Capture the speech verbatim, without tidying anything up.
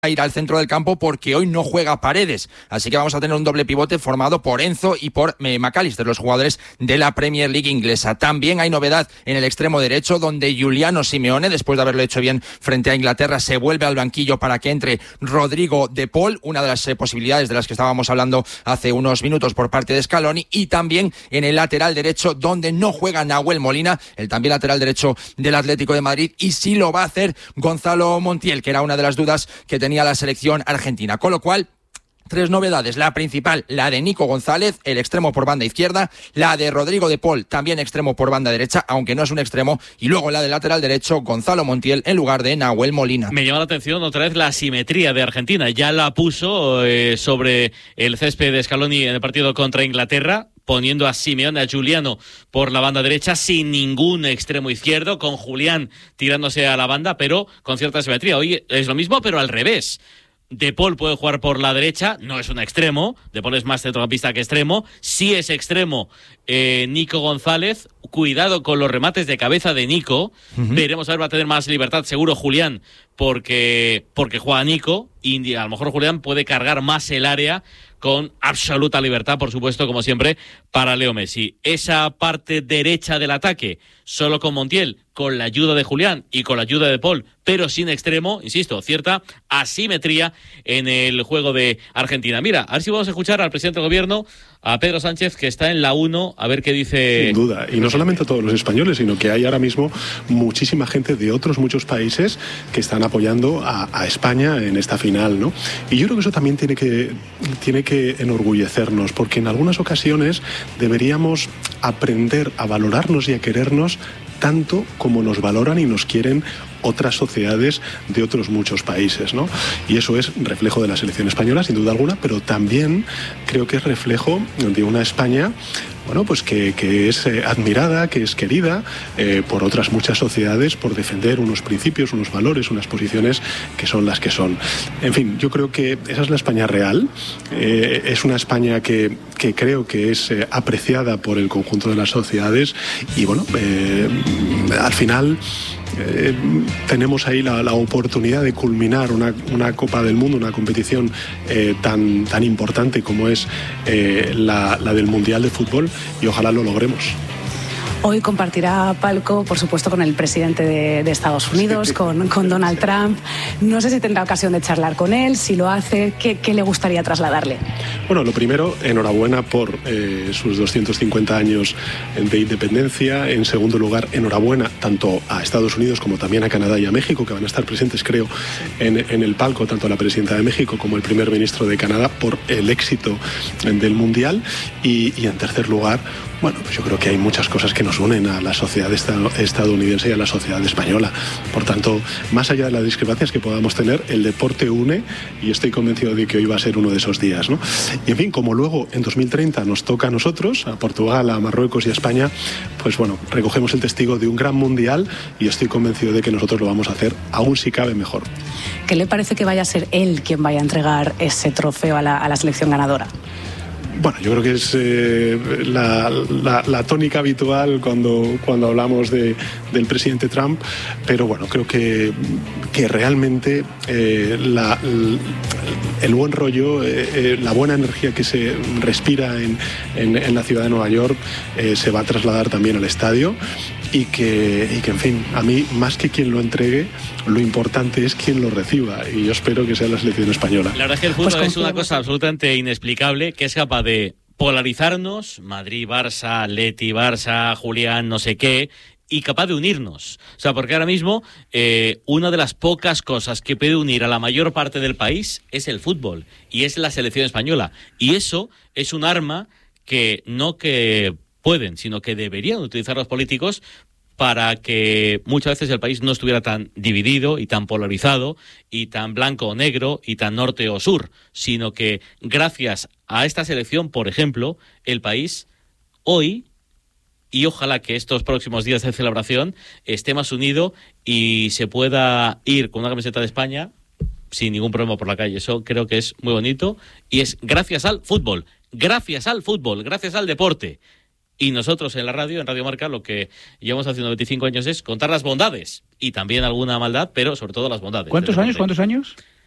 a ir al centro del campo porque hoy no juega Paredes, así que vamos a tener un doble pivote formado por Enzo y por eh, McAllister, los jugadores de la Premier League inglesa. También hay novedad en el extremo derecho, donde Giuliano Simeone, después de haberlo hecho bien frente a Inglaterra, se vuelve al banquillo para que entre Rodrigo de Paul, una de las eh, posibilidades de las que estábamos hablando hace unos minutos por parte de Scaloni. Y también en el lateral derecho, donde no juega Nahuel Molina, el también lateral derecho del Atlético de Madrid, y sí lo va a hacer Gonzalo Montiel, que era una de las dudas que tenía a la selección argentina. Con lo cual, tres novedades. La principal, la de Nico González, el extremo por banda izquierda, la de Rodrigo de Paul, también extremo por banda derecha, aunque no es un extremo, y luego la del lateral derecho, Gonzalo Montiel, en lugar de Nahuel Molina. Me llama la atención otra vez la asimetría de Argentina. Ya la puso eh, sobre el césped de Scaloni en el partido contra Inglaterra, poniendo a Simeone, a Giuliano por la banda derecha, sin ningún extremo izquierdo, con Julián tirándose a la banda, pero con cierta asimetría. Hoy es lo mismo, pero al revés. De Paul puede jugar por la derecha, no es un extremo, De Paul es más centrocampista que extremo, sí es extremo eh, Nico González, cuidado con los remates de cabeza de Nico, uh-huh. Veremos a ver, va a tener más libertad seguro Julián, porque, porque juega Nico, y a lo mejor Julián puede cargar más el área con absoluta libertad, por supuesto, como siempre, para Leo Messi. Esa parte derecha del ataque, solo con Montiel, con la ayuda de Julián y con la ayuda de Paul, pero sin extremo, insisto, cierta asimetría en el juego de Argentina. Mira, a ver si vamos a escuchar al presidente del gobierno, a Pedro Sánchez, que está en la uno, a ver qué dice. Sin duda, y no solamente a todos los españoles, sino que hay ahora mismo muchísima gente de otros muchos países que están apoyando a, a España en esta final, ¿no? Y yo creo que eso también tiene que, tiene que enorgullecernos, porque en algunas ocasiones deberíamos aprender a valorarnos y a querernos tanto como nos valoran y nos quieren otras sociedades de otros muchos países, ¿no? Y eso es reflejo de la selección española, sin duda alguna, pero también creo que es reflejo de una España, bueno, pues que, que es eh, admirada, que es querida eh, por otras muchas sociedades por defender unos principios, unos valores, unas posiciones que son las que son. En fin, yo creo que esa es la España real, eh, es una España que, que creo que es eh, apreciada por el conjunto de las sociedades y, bueno, eh, al final Eh, tenemos ahí la, la oportunidad de culminar una, una Copa del Mundo, una competición eh, tan, tan importante como es eh, la, la del Mundial de Fútbol, y ojalá lo logremos. Hoy compartirá palco, por supuesto, con el presidente de, de Estados Unidos, sí. con, con Donald Trump. No sé si tendrá ocasión de charlar con él, si lo hace, ¿qué, qué le gustaría trasladarle? Bueno, lo primero, enhorabuena por eh, sus doscientos cincuenta años de independencia. En segundo lugar, enhorabuena tanto a Estados Unidos como también a Canadá y a México, que van a estar presentes, creo, en, en el palco, tanto la presidenta de México como el primer ministro de Canadá, por el éxito del Mundial. Y, y en tercer lugar, bueno, pues yo creo que hay muchas cosas que nos unen a la sociedad estadounidense y a la sociedad española. Por tanto, más allá de las discrepancias que podamos tener, el deporte une, y estoy convencido de que hoy va a ser uno de esos días, ¿no? Y en fin, como luego en dos mil treinta nos toca a nosotros, a Portugal, a Marruecos y a España, pues bueno, recogemos el testigo de un gran mundial y estoy convencido de que nosotros lo vamos a hacer aún si cabe mejor. ¿Qué le parece que vaya a ser él quien vaya a entregar ese trofeo a la, a la selección ganadora? Bueno, yo creo que es eh, la, la, la tónica habitual cuando, cuando hablamos de, del presidente Trump, pero bueno, creo que, que realmente eh, la, el buen rollo, eh, eh, la buena energía que se respira en, en, en la ciudad de Nueva York eh, se va a trasladar también al estadio. Y que, y que, en fin, a mí, más que quien lo entregue, lo importante es quien lo reciba. Y yo espero que sea la selección española. La verdad es que el fútbol pues es una cosa absolutamente inexplicable, que es capaz de polarizarnos, Madrid, Barça, Atleti, Barça, Julián, no sé qué, y capaz de unirnos. O sea, porque ahora mismo eh, una de las pocas cosas que puede unir a la mayor parte del país es el fútbol, y es la selección española. Y eso es un arma que no que... pueden, sino que deberían utilizar los políticos para que muchas veces el país no estuviera tan dividido y tan polarizado y tan blanco o negro y tan norte o sur, sino que gracias a esta selección, por ejemplo, el país hoy, y ojalá que estos próximos días de celebración esté más unido y se pueda ir con una camiseta de España sin ningún problema por la calle. Eso creo que es muy bonito y es gracias al fútbol, gracias al fútbol, gracias al deporte. Y nosotros en la radio, en Radio Marca, lo que llevamos haciendo veinticinco años es contar las bondades y también alguna maldad, pero sobre todo las bondades. ¿Cuántos años? ¿Cuántos años?